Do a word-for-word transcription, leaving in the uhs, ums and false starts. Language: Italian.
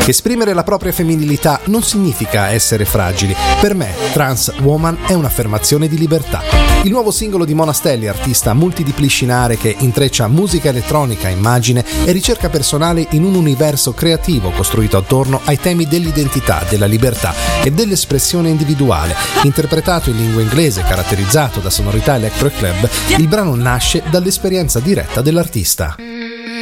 Esprimere la propria femminilità non significa essere fragili. Per me, Trans Woman è un'affermazione di libertà. Il nuovo singolo di Mona Stelli, artista multidisciplinare che intreccia musica elettronica, immagine e ricerca personale in un universo creativo costruito attorno ai temi dell'identità, della libertà e dell'espressione individuale. Interpretato in lingua inglese, caratterizzato da sonorità electro e club, il brano nasce dall'esperienza diretta dell'artista.